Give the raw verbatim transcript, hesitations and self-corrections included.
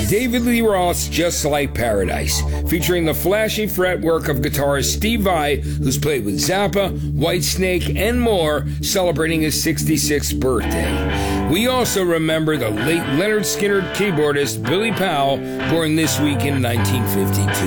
David Lee Roth's Just Like Paradise, featuring the flashy fretwork of guitarist Steve Vai, who's played with Zappa, Whitesnake, and more, celebrating his sixty-sixth birthday. We also remember the late Leonard Skinner keyboardist Billy Powell, born this week in nineteen fifty-two.